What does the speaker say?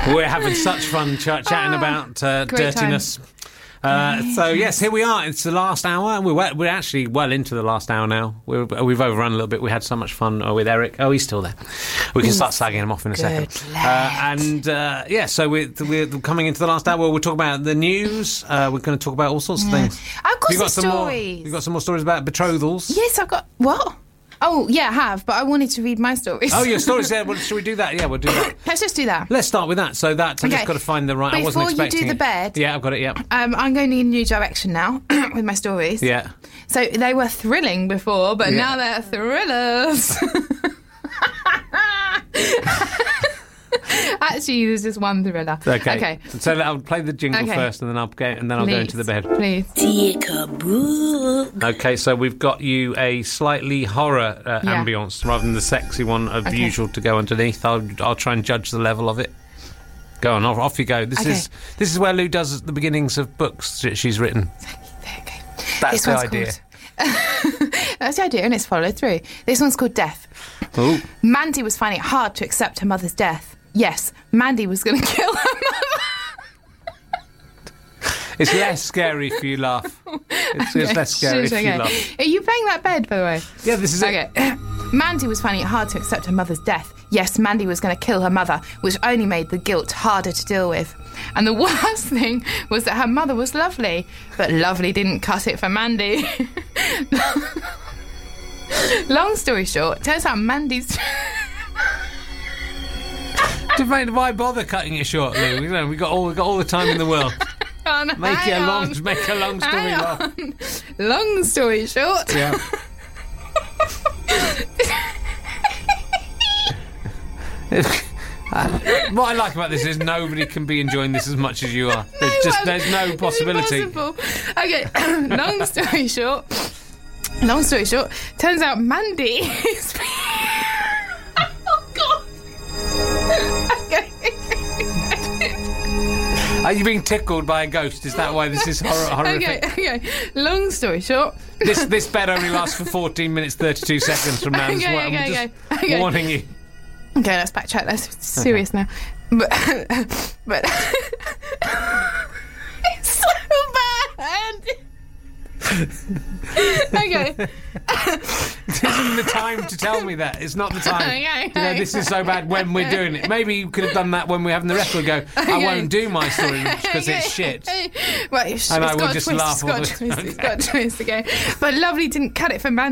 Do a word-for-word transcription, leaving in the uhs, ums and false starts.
We're having such fun ch- chatting Oh, about uh, great dirtiness. Uh, so yes, here we are. It's the last hour. We're we- we're actually well into the last hour now. We're, we've overrun a little bit. We had so much fun uh, with Eric. Oh, he's still there. We can start slagging him off in a Good second. lad. Uh, and uh, yeah, so we're we're coming into the last hour. We'll talk about the news. Uh, we're going to talk about all sorts of things. I've got You got some some more? stories. You got some more stories about betrothals? Yes, I've got... What? Oh, yeah, I have, but I wanted to read my stories. Oh, your stories there. Well, should we do that? Yeah, we'll do that. Let's just do that. Let's start with that. So that I Okay. just got to find the right. I wasn't Before you expecting do the it. bed- Yeah, I've got it. Yeah. Um, I'm going in a new direction now with my stories. Yeah. So they were thrilling before, but Yeah. now they're thrillers. Actually, there's just one thriller. Okay. Okay. So I'll play the jingle Okay. first, and then I'll get, and then I'll Please. go into the bed. Please. Take a book. Okay, so we've got you a slightly horror uh, Yeah. ambience rather than the sexy one of the Okay. usual to go underneath. I'll I'll try and judge the level of it. Go on, off, off you go. This Okay. is this is where Lou does the beginnings of books that she's written. Okay. That's This the one's idea. called- That's the idea, and it's followed through. This one's called Death. Ooh. Mandy was finding it hard to accept her mother's death. Yes, Mandy was going to kill her mother. It's less scary if you laugh. It's, it's less scary if Shush, you okay. laugh. Are you playing that bed, by the way? Yeah, this is it. Okay. Mandy was finding it hard to accept her mother's death. Yes, Mandy was going to kill her mother, which only made the guilt harder to deal with. And the worst thing was that her mother was lovely, but lovely didn't cut it for Mandy. Long story short, turns out Mandy's... Why bother cutting it short, Lou? You know, we got all we got all the time in the world. Oh, no, Make it a hang long, on. make a long story Hang long. on. Long story short. Yeah. Uh, what I like about this is nobody can be enjoying this as much as you are. There's No just one- there's no it's possibility. impossible. Okay, long story short. Long story short, turns out Mandy is. Oh God. Okay. Are you being tickled by a ghost? Is that why this is hor- horrific? Okay, okay. Long story short. This this bed only lasts for fourteen minutes thirty-two seconds from now. That's Okay, what I'm okay, just okay, okay. warning you. Okay, let's backtrack. That's serious now. But but it's so bad. Okay. This isn't the time to tell me that. It's not the time. Okay, You know, this is so bad when we're doing it. Maybe you could have done that when we're having the record go, I Okay. won't do my story because it's shit. Well, it's, And I it's will got a just twist. laugh It's all got a the twist. time. It's got a twist. Okay, but lovely didn't cut it for Mandy.